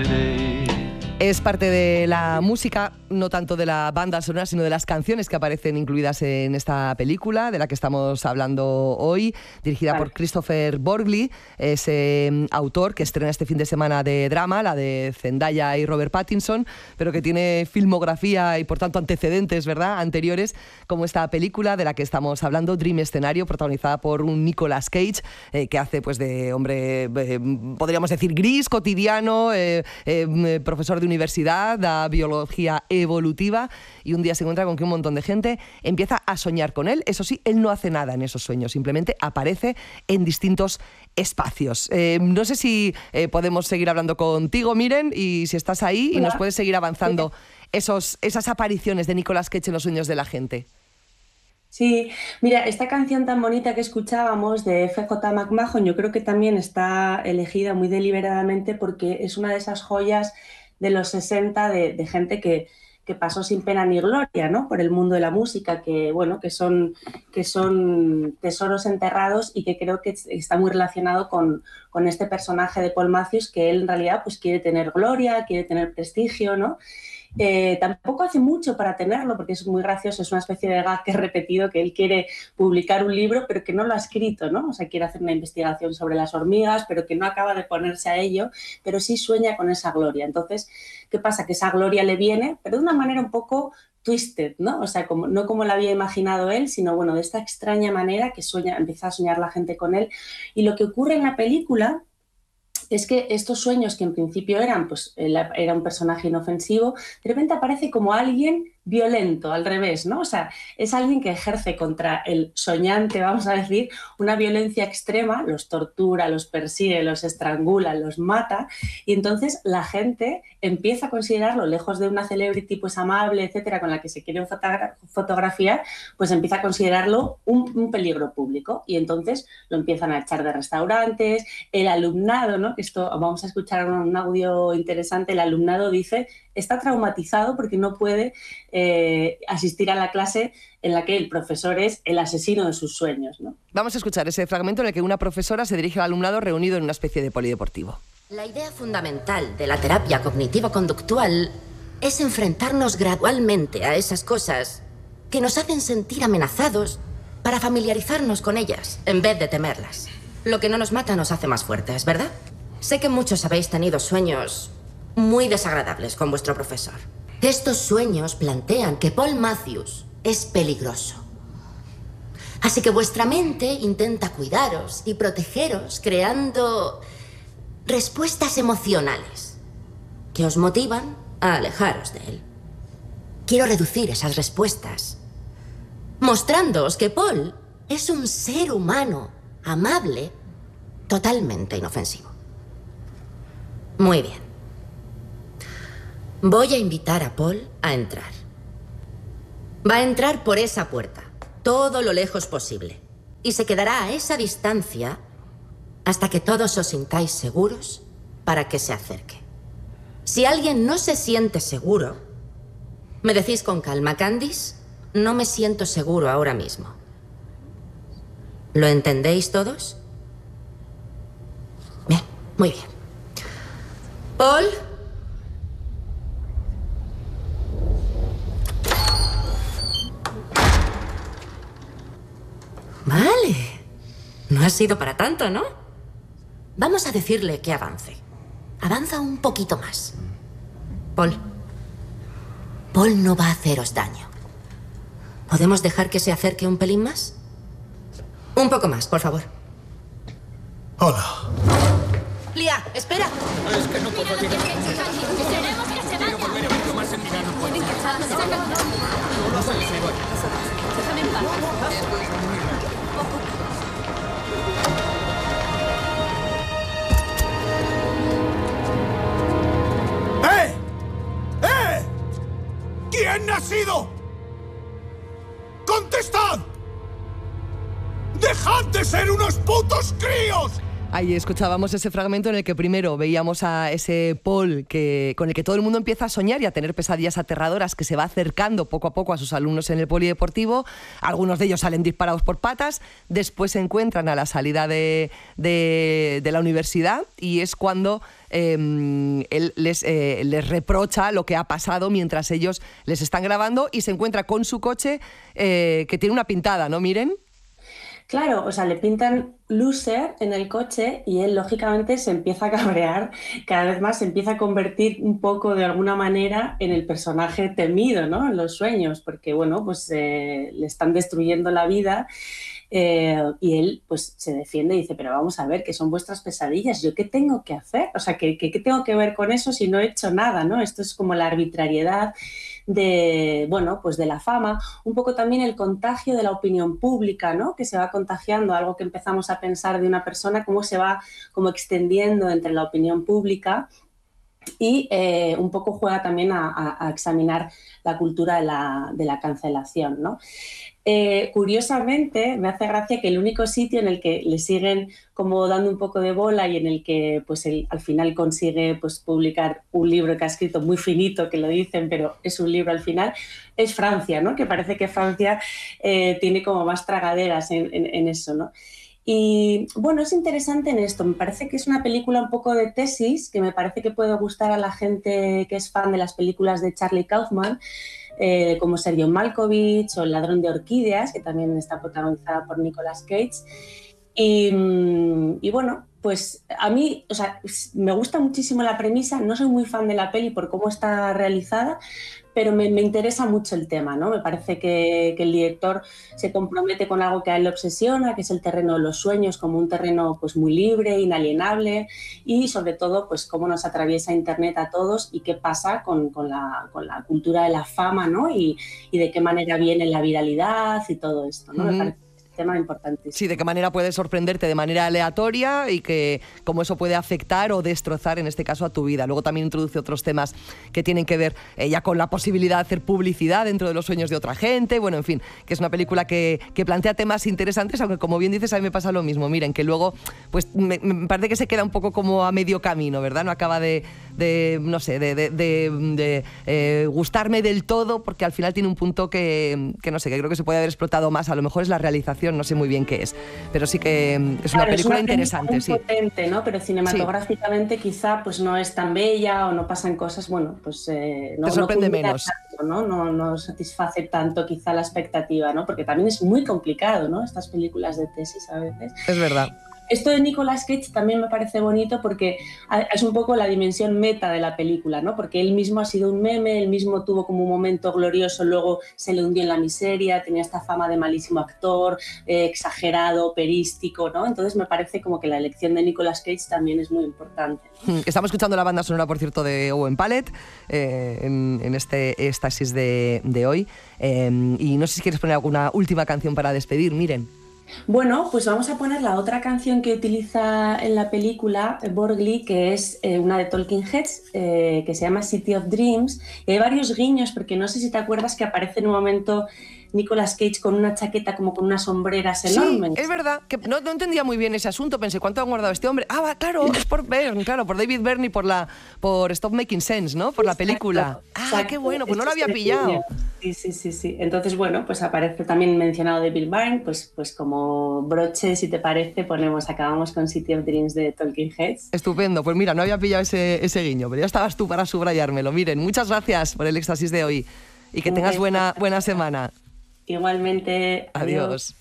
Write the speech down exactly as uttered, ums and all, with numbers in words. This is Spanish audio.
today. Es parte de la música, no tanto de la banda sonora, sino de las canciones que aparecen incluidas en esta película de la que estamos hablando hoy, dirigida vale. por Christopher Borgli, ese eh, autor que estrena este fin de semana de drama, la de Zendaya y Robert Pattinson, pero que tiene filmografía y por tanto antecedentes, ¿verdad?, anteriores, como esta película de la que estamos hablando, Dream Escenario, protagonizada por un Nicolas Cage, eh, que hace pues de hombre, eh, podríamos decir, gris, cotidiano, eh, eh, profesor de universidad, da biología evolutiva, y un día se encuentra con que un montón de gente empieza a soñar con él. Eso sí, él no hace nada en esos sueños, simplemente aparece en distintos espacios. Eh, no sé si eh, podemos seguir hablando contigo, Miren, y si estás ahí. Hola. Y nos puedes seguir avanzando esos, esas apariciones de Nicolas Cage en los sueños de la gente. Sí, mira, esta canción tan bonita que escuchábamos de F J McMahon, yo creo que también está elegida muy deliberadamente porque es una de esas joyas de los sesenta de, de gente que, que pasó sin pena ni gloria, ¿no?, por el mundo de la música, que, bueno, que son, que son tesoros enterrados y que creo que está muy relacionado con, con este personaje de Paul Matthews, que él en realidad pues quiere tener gloria, quiere tener prestigio, ¿no? Eh, tampoco hace mucho para tenerlo, porque es muy gracioso, es una especie de gag que he repetido, que él quiere publicar un libro pero que no lo ha escrito, ¿no? O sea, quiere hacer una investigación sobre las hormigas pero que no acaba de ponerse a ello, pero sí sueña con esa gloria. Entonces, ¿qué pasa? Que esa gloria le viene, pero de una manera un poco twisted, ¿no? O sea, como, no como la había imaginado él, sino bueno, de esta extraña manera que sueña, empieza a soñar la gente con él. Y lo que ocurre en la película es que estos sueños, que en principio eran, pues era un personaje inofensivo, de repente aparece como alguien violento, al revés, ¿no? O sea, es alguien que ejerce contra el soñante, vamos a decir, una violencia extrema, los tortura, los persigue, los estrangula, los mata, y entonces la gente empieza a considerarlo, lejos de una celebrity pues amable, etcétera, con la que se quieren fotogra- fotografiar, pues empieza a considerarlo un, un peligro público, y entonces lo empiezan a echar de restaurantes. El alumnado, ¿no?, que esto vamos a escuchar un audio interesante, el alumnado dice, está traumatizado porque no puede eh, asistir a la clase en la que el profesor es el asesino de sus sueños, ¿no? Vamos a escuchar ese fragmento en el que una profesora se dirige al alumnado reunido en una especie de polideportivo. La idea fundamental de la terapia cognitivo-conductual es enfrentarnos gradualmente a esas cosas que nos hacen sentir amenazados para familiarizarnos con ellas, en vez de temerlas. Lo que no nos mata nos hace más fuertes, ¿verdad? Sé que muchos habéis tenido sueños muy desagradables con vuestro profesor. Estos sueños plantean que Paul Matthews es peligroso. Así que vuestra mente intenta cuidaros y protegeros creando respuestas emocionales que os motivan a alejaros de él. Quiero reducir esas respuestas mostrándoos que Paul es un ser humano amable, totalmente inofensivo. Muy bien. Voy a invitar a Paul a entrar. Va a entrar por esa puerta, todo lo lejos posible, y se quedará a esa distancia hasta que todos os sintáis seguros para que se acerque. Si alguien no se siente seguro, me decís con calma, Candice, no me siento seguro ahora mismo. ¿Lo entendéis todos? Bien, muy bien. Paul. Vale. No ha sido para tanto, ¿no? Vamos a decirle que avance. Avanza un poquito más. Paul. Paul no va a haceros daño. ¿Podemos dejar que se acerque un pelín más? Un poco más, por favor. Hola. Lia, espera. Es que no puedo llegar. Queremos que se vaya. Quiero volver a verlo más en mi mano. Pueden que salga. No lo sé, se va. Déjame en paz. ¡Eh! ¡Eh! ¿Quién ha sido? ¡Contestad! ¡Dejad de ser unos putos críos! Ahí escuchábamos ese fragmento en el que primero veíamos a ese Paul que, con el que todo el mundo empieza a soñar y a tener pesadillas aterradoras, que se va acercando poco a poco a sus alumnos en el polideportivo. Algunos de ellos salen disparados por patas, después se encuentran a la salida de, de, de la universidad y es cuando eh, él les, eh, les reprocha lo que ha pasado mientras ellos les están grabando y se encuentra con su coche eh, que tiene una pintada, ¿no? Miren. Claro, o sea, le pintan loser en el coche y él lógicamente se empieza a cabrear, cada vez más se empieza a convertir un poco de alguna manera en el personaje temido, ¿no? En los sueños, porque bueno, pues eh, le están destruyendo la vida. Eh, y él pues se defiende y dice, pero vamos a ver, que son vuestras pesadillas, ¿yo qué tengo que hacer? O sea, ¿qué, qué, qué tengo que ver con eso si no he hecho nada, ¿no? Esto es como la arbitrariedad de, bueno, pues de la fama, un poco también el contagio de la opinión pública, ¿no? Que se va contagiando, algo que empezamos a pensar de una persona, cómo se va como extendiendo entre la opinión pública. Y eh, un poco juega también a, a, a examinar la cultura de la, de la cancelación, ¿no? Eh, curiosamente, me hace gracia que el único sitio en el que le siguen como dando un poco de bola y en el que pues él al final consigue pues, publicar un libro que ha escrito muy finito, que lo dicen, pero es un libro al final, es Francia, ¿no? Que parece que Francia eh, tiene como más tragaderas en, en, en eso, ¿no? Y bueno, es interesante en esto, me parece que es una película un poco de tesis, que me parece que puede gustar a la gente que es fan de las películas de Charlie Kaufman, eh, como ser John Malkovich o El ladrón de orquídeas, que también está protagonizada por Nicolas Cage. Y, y bueno, pues a mí, o sea, me gusta muchísimo la premisa, no soy muy fan de la peli por cómo está realizada, pero me, me interesa mucho el tema, ¿no? Me parece que, que el director se compromete con algo que a él le obsesiona, que es el terreno de los sueños, como un terreno pues, muy libre, inalienable, y sobre todo pues, cómo nos atraviesa Internet a todos y qué pasa con, con, la, con la cultura de la fama, ¿no? Y, y de qué manera viene la viralidad y todo esto, ¿no? Mm-hmm. Me parece tema importantísimo. Sí, de qué manera puede sorprenderte de manera aleatoria y que cómo eso puede afectar o destrozar, en este caso, a tu vida. Luego también introduce otros temas que tienen que ver eh, ya con la posibilidad de hacer publicidad dentro de los sueños de otra gente. Bueno, en fin, que es una película que, que plantea temas interesantes, aunque como bien dices, a mí me pasa lo mismo. Miren, que luego, pues me, me parece que se queda un poco como a medio camino, ¿verdad? No acaba de, de no sé, de, de, de, de eh, gustarme del todo, porque al final tiene un punto que, que, no sé, que creo que se puede haber explotado más. A lo mejor es la realización, no sé muy bien qué es, pero sí que es una claro, película es una interesante, muy sí. potente, ¿no? Pero cinematográficamente sí. Quizá pues no es tan bella o no pasan cosas, bueno, pues eh, no, te sorprende no menos. Tanto, ¿no? No, no satisface tanto quizá la expectativa, ¿no? Porque también es muy complicado, ¿no? Estas películas de tesis a veces. Es verdad. Esto de Nicolas Cage también me parece bonito porque es un poco la dimensión meta de la película, ¿no? Porque él mismo ha sido un meme, él mismo tuvo como un momento glorioso, luego se le hundió en la miseria, tenía esta fama de malísimo actor, eh, exagerado, operístico, ¿no? Entonces me parece como que la elección de Nicolas Cage también es muy importante, ¿no? Estamos escuchando la banda sonora, por cierto, de Owen Pallett eh, en, en este éxtasis de, de hoy. Eh, y no sé si quieres poner alguna última canción para despedir, Miren. Bueno, pues vamos a poner la otra canción que utiliza en la película Borgli, que es eh, una de Talking Heads, eh, que se llama City of Dreams. Y hay varios guiños, porque no sé si te acuerdas que aparece en un momento Nicolas Cage con una chaqueta como con unas sombreras enormes. Sí, es verdad, que no, no entendía muy bien ese asunto, pensé, ¿cuánto ha guardado este hombre? Ah, va, claro, es por Byrne, claro, por David Byrne y por, la, por Stop Making Sense, ¿no? Por la película. Exacto, ah, exacto. Qué bueno, pues no lo había pillado. Sí, sí, sí, sí. Entonces, bueno, pues aparece también mencionado David Byrne, pues, pues como broche, si te parece, ponemos, acabamos con City of Dreams de Talking Heads. Estupendo, pues mira, no había pillado ese, ese guiño, pero ya estabas tú para subrayármelo. Miren, muchas gracias por el éxtasis de hoy y que tengas buena, buena semana. Igualmente. Adiós. Adiós.